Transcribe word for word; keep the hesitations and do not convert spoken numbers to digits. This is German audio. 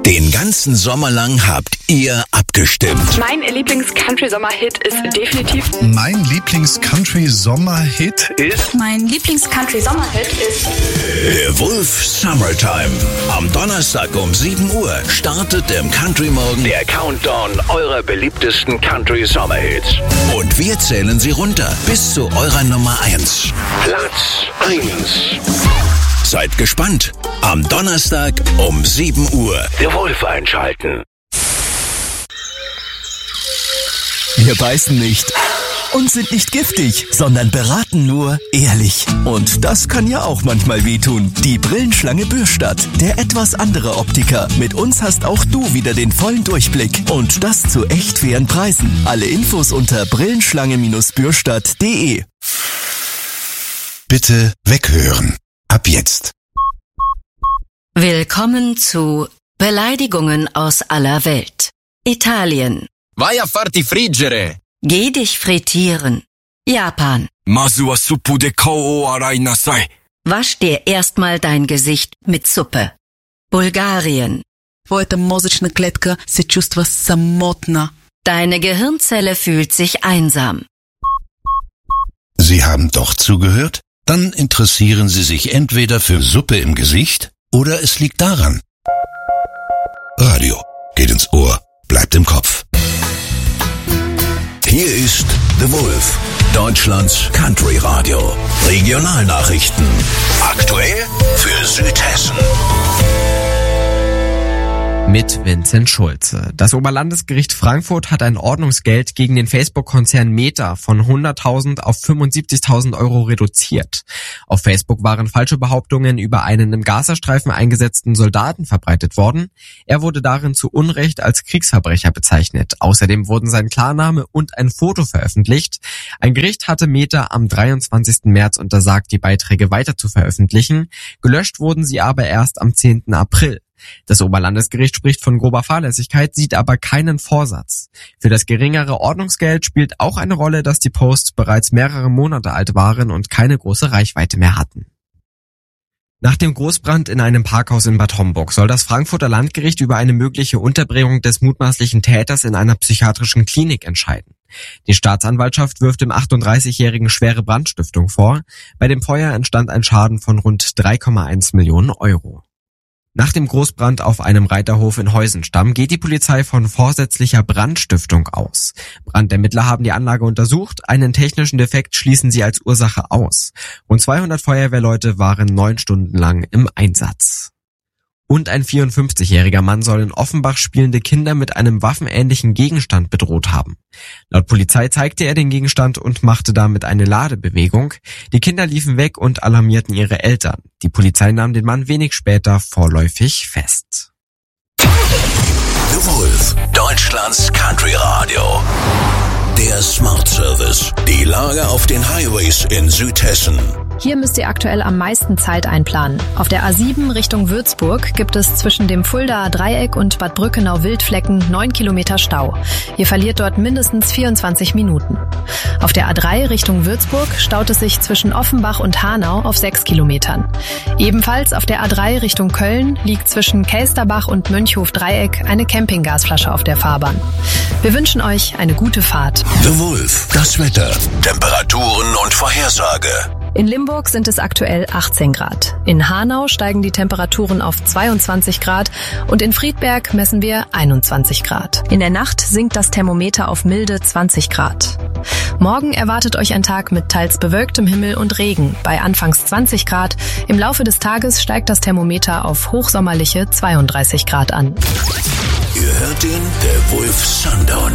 Den ganzen Sommer lang habt ihr abgestimmt. Mein Lieblings-Country-Sommer-Hit ist definitiv... Mein Lieblings-Country-Sommer-Hit ist... Mein Lieblings-Country-Sommer-Hit ist... Der Wolf Summertime. Am Donnerstag um sieben Uhr startet im Country Morgen der Countdown eurer beliebtesten Country-Sommer-Hits. Und wir zählen sie runter bis zu eurer Nummer eins. Platz eins. Seid gespannt. Am Donnerstag um sieben Uhr. Der Wolf einschalten. Wir beißen nicht und sind nicht giftig, sondern beraten nur ehrlich. Und das kann ja auch manchmal wehtun. Die Brillenschlange Bürstadt, der etwas andere Optiker. Mit uns hast auch du wieder den vollen Durchblick. Und das zu echt fairen Preisen. Alle Infos unter brillenschlange Bürstadt punkt de. Bitte weghören. Ab jetzt. Willkommen zu Beleidigungen aus aller Welt. Italien. Vai a farti friggere. Geh dich frittieren. Japan. Masu wa suppu de kao o arai nasai. Wasch dir erstmal dein Gesicht mit Suppe. Bulgarien. Твоята мозъчна клетка се чувства самотна. Deine Gehirnzelle fühlt sich einsam. Sie haben doch zugehört? Dann interessieren Sie sich entweder für Suppe im Gesicht oder es liegt daran. Radio geht ins Ohr, bleibt im Kopf. Hier ist The Wolf, Deutschlands Country Radio. Regionalnachrichten. Aktuell für Südhessen. Mit Vincent Schulze. Das Oberlandesgericht Frankfurt hat ein Ordnungsgeld gegen den Facebook-Konzern Meta von hunderttausend auf fünfundsiebzigtausend Euro reduziert. Auf Facebook waren falsche Behauptungen über einen im Gazastreifen eingesetzten Soldaten verbreitet worden. Er wurde darin zu Unrecht als Kriegsverbrecher bezeichnet. Außerdem wurden sein Klarname und ein Foto veröffentlicht. Ein Gericht hatte Meta am dreiundzwanzigsten März untersagt, die Beiträge weiter zu veröffentlichen. Gelöscht wurden sie aber erst am zehnten April. Das Oberlandesgericht spricht von grober Fahrlässigkeit, sieht aber keinen Vorsatz. Für das geringere Ordnungsgeld spielt auch eine Rolle, dass die Posts bereits mehrere Monate alt waren und keine große Reichweite mehr hatten. Nach dem Großbrand in einem Parkhaus in Bad Homburg soll das Frankfurter Landgericht über eine mögliche Unterbringung des mutmaßlichen Täters in einer psychiatrischen Klinik entscheiden. Die Staatsanwaltschaft wirft dem achtunddreißigjährigen schwere Brandstiftung vor. Bei dem Feuer entstand ein Schaden von rund drei Komma eins Millionen Euro. Nach dem Großbrand auf einem Reiterhof in Heusenstamm geht die Polizei von vorsätzlicher Brandstiftung aus. Brandermittler haben die Anlage untersucht, einen technischen Defekt schließen sie als Ursache aus. Rund zweihundert Feuerwehrleute waren neun Stunden lang im Einsatz. Und ein vierundfünfzigjähriger Mann soll in Offenbach spielende Kinder mit einem waffenähnlichen Gegenstand bedroht haben. Laut Polizei zeigte er den Gegenstand und machte damit eine Ladebewegung. Die Kinder liefen weg und alarmierten ihre Eltern. Die Polizei nahm den Mann wenig später vorläufig fest. The Wolf, Deutschlands Country Radio. Der Smart Service. Die Lage auf den Highways in Südhessen. Hier müsst ihr aktuell am meisten Zeit einplanen. Auf der A sieben Richtung Würzburg gibt es zwischen dem Fuldaer Dreieck und Bad Brückenau-Wildflecken neun Kilometer Stau. Ihr verliert dort mindestens vierundzwanzig Minuten. Auf der A drei Richtung Würzburg staut es sich zwischen Offenbach und Hanau auf sechs Kilometern. Ebenfalls auf der A drei Richtung Köln liegt zwischen Kelsterbach und Mönchhof-Dreieck eine Campinggasflasche auf der Fahrbahn. Wir wünschen euch eine gute Fahrt. The Wolf, das Wetter, Temperaturen und Vorhersage. In Limburg sind es aktuell achtzehn Grad. In Hanau steigen die Temperaturen auf zweiundzwanzig Grad und in Friedberg messen wir einundzwanzig Grad. In der Nacht sinkt das Thermometer auf milde zwanzig Grad. Morgen erwartet euch ein Tag mit teils bewölktem Himmel und Regen bei anfangs zwanzig Grad. Im Laufe des Tages steigt das Thermometer auf hochsommerliche zweiunddreißig Grad an. Ihr hört ihn, der Wolf Sundown.